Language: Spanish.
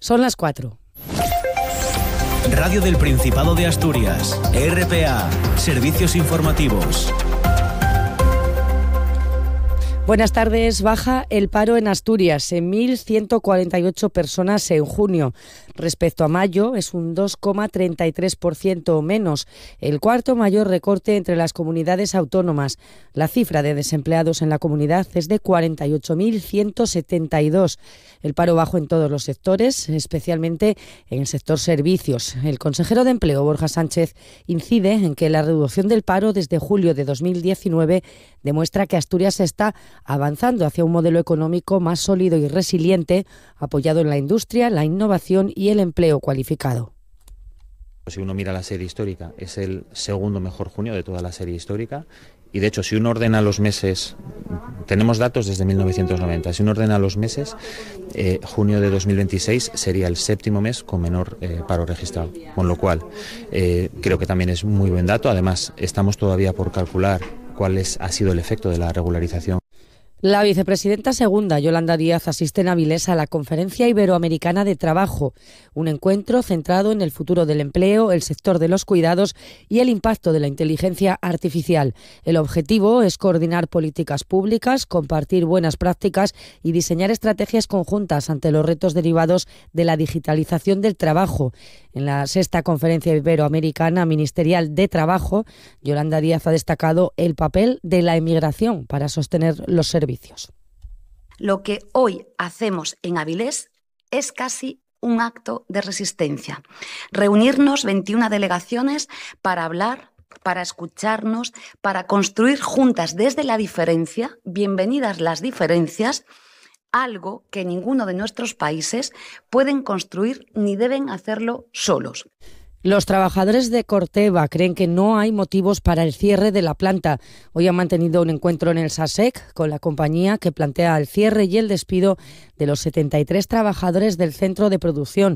Son las 4. Radio del Principado de Asturias, RPA, Servicios Informativos. Buenas tardes. Baja el paro en Asturias en 1.148 personas en junio. Respecto a mayo, es un 2,33% menos, el cuarto mayor recorte entre las comunidades autónomas. La cifra de desempleados en la comunidad es de 48.172. El paro bajo en todos los sectores, especialmente en el sector servicios. El consejero de Empleo, Borja Sánchez, incide en que la reducción del paro desde julio de 2019 demuestra que Asturias está avanzando hacia un modelo económico más sólido y resiliente, apoyado en la industria, la innovación y el empleo cualificado. Si uno mira la serie histórica, es el segundo mejor junio de toda la serie histórica. Y de hecho, si uno ordena los meses, tenemos datos desde 1990, si uno ordena los meses, junio de 2026 sería el séptimo mes con menor paro registrado. Con lo cual, creo que también es muy buen dato. Además, estamos todavía por calcular cuál ha sido el efecto de la regularización. La vicepresidenta segunda, Yolanda Díaz, asiste en Avilés a la Conferencia Iberoamericana de Trabajo, un encuentro centrado en el futuro del empleo, el sector de los cuidados y el impacto de la inteligencia artificial. El objetivo es coordinar políticas públicas, compartir buenas prácticas y diseñar estrategias conjuntas ante los retos derivados de la digitalización del trabajo. En la sexta Conferencia Iberoamericana Ministerial de Trabajo, Yolanda Díaz ha destacado el papel de la emigración para sostener los servicios. Lo que hoy hacemos en Avilés es casi un acto de resistencia. Reunirnos 21 delegaciones para hablar, para escucharnos, para construir juntas desde la diferencia, bienvenidas las diferencias, algo que ninguno de nuestros países pueden construir ni deben hacerlo solos. Los trabajadores de Corteva creen que no hay motivos para el cierre de la planta. Hoy han mantenido un encuentro en el SASEC con la compañía que plantea el cierre y el despido de los 73 trabajadores del centro de producción.